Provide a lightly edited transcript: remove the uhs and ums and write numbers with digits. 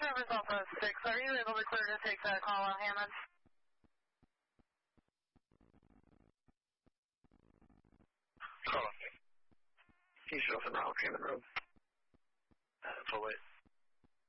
Traverse Alpha 6, are you able to clear to take that call on Hammond? Call on. East Open Rock, Hammond Road. Full weight.